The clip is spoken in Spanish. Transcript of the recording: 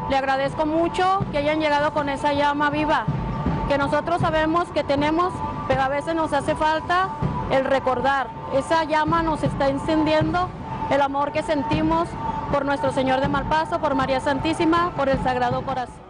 Le agradezco mucho que hayan llegado con esa llama viva, que nosotros sabemos que tenemos, pero a veces nos hace falta el recordar. Esa llama nos está encendiendo el amor que sentimos por nuestro Señor de Malpaso, por María Santísima, por el Sagrado Corazón.